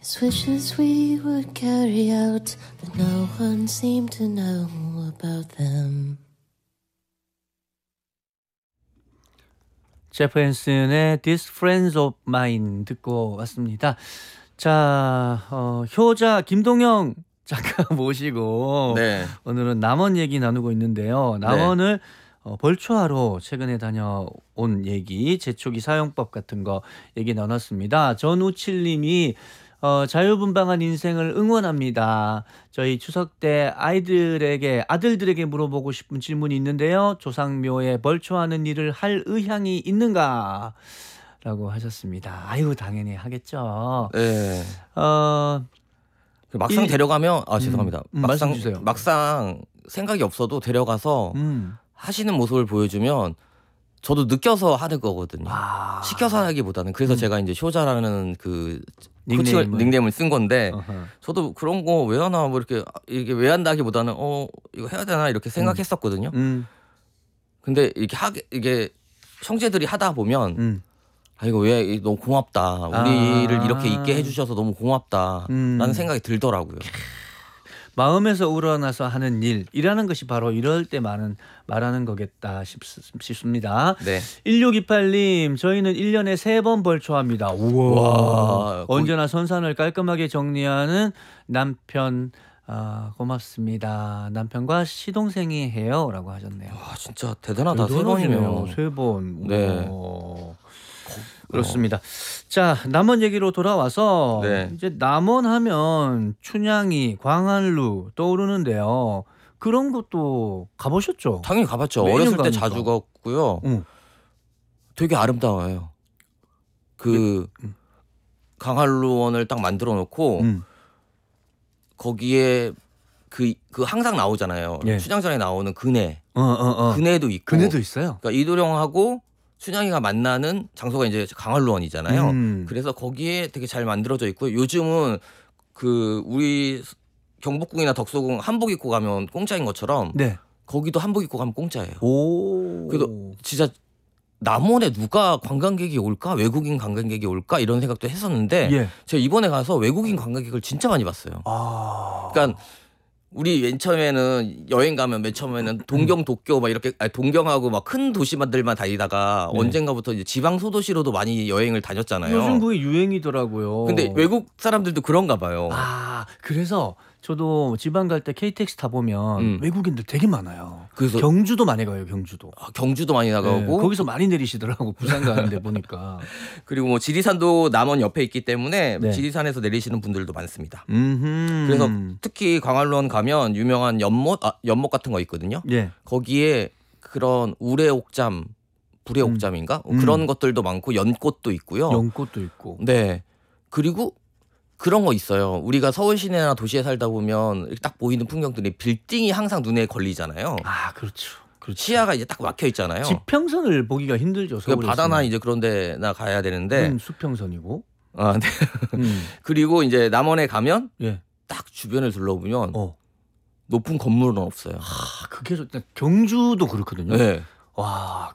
His wishes we would carry out, but no one seemed to know about them. 제프 앤슨의 These Friends of Mine 듣고 왔습니다. 자, 효자 김동영 작가 모시고 네. 오늘은 남원 얘기 나누고 있는데요. 남원을 벌초하러 최근에 다녀온 얘기, 재초기 사용법 같은 거 얘기 나눴습니다. 전우칠님이 자유분방한 인생을 응원합니다. 저희 추석 때 아들들에게 물어보고 싶은 질문이 있는데요. 조상묘에 벌초하는 일을 할 의향이 있는가? 라고 하셨습니다. 아유, 당연히 하겠죠. 네. 막상 데려가면 죄송합니다. 말씀 주세요. 막상 생각이 없어도 데려가서 하시는 모습을 보여주면 저도 느껴서 하는 거거든요. 시켜서 하기보다는. 그래서 제가 이제 효자라는 그 닉네임을 쓴 건데 저도 그런 거 왜 하나 뭐 이게 왜 한다기보다는 이거 해야 되나 이렇게 생각했었거든요. 근데 이게 형제들이 하다 보면 이거 왜 너무 고맙다. 우리를 이렇게 있게 해주셔서 너무 고맙다라는 생각이 들더라고요. 마음에서 우러나서 하는 일이라는 것이 바로 이럴 때 말하는 거겠다 싶습니다. 네. 1628님, 저희는 1년에 3번 벌초합니다. 우와. 와, 언제나 선산을 깔끔하게 정리하는 남편, 고맙습니다. 남편과 시동생이 해요. 라고 하셨네요. 와, 진짜 대단하다. 3번이면. 3번. 네. 그렇습니다. 자, 남원 얘기로 돌아와서 네. 이제 남원 하면 춘향이, 광안루 떠오르는데요. 그런 것도 가보셨죠? 당연히 가봤죠. 매년 어렸을 때 가니까. 자주 갔고요. 되게 아름다워요. 그 강한루원을 딱 만들어 놓고 거기에 그 항상 나오잖아요. 예. 춘향전에 나오는 그네. 그네도 있어요. 그러니까 이도령하고 춘향이가 만나는 장소가 이제 강한루원이잖아요. 그래서 거기에 되게 잘 만들어져 있고 요즘은 그 우리 경복궁이나 덕소궁 한복 입고 가면 공짜인 것처럼 네. 거기도 한복 입고 가면 공짜예요. 오. 그래서 진짜 남원에 누가 관광객이 올까? 외국인 관광객이 올까? 이런 생각도 했었는데 예. 제가 이번에 가서 외국인 관광객을 진짜 많이 봤어요. 그러니까 우리 맨 처음에는 여행 가면 맨 처음에는 동경, 도쿄 막 이렇게 동경하고 막 큰 도시들만 다니다가 언젠가부터 이제 지방 소도시로도 많이 여행을 다녔잖아요. 요즘 그게 유행이더라고요. 근데 외국 사람들도 그런가 봐요. 그래서 저도 지방 갈 때 KTX 타보면 외국인들 되게 많아요. 그래서 경주도 많이 가요. 경주도. 경주도 많이 나가고 네, 거기서 많이 내리시더라고. 부산 가는데 보니까. 그리고 뭐 지리산도 남원 옆에 있기 때문에 네. 지리산에서 내리시는 분들도 많습니다. 음흠. 그래서 특히 광안루원 가면 유명한 연못 같은 거 있거든요. 예. 거기에 그런 우레옥잠, 불의옥잠인가? 그런 것들도 많고 연꽃도 있고요. 연꽃도 있고. 네. 그리고 그런 거 있어요. 우리가 서울 시내나 도시에 살다 보면 이렇게 딱 보이는 풍경들이 빌딩이 항상 눈에 걸리잖아요. 그렇죠. 시야가 이제 딱 막혀 있잖아요. 지평선을 보기가 힘들죠. 그 바다나 이제 그런 데나 가야 되는데 수평선이고. 네. 그리고 이제 남원에 가면 예. 딱 주변을 둘러보면 높은 건물은 없어요. 그게 경주도 그렇거든요. 네. 와,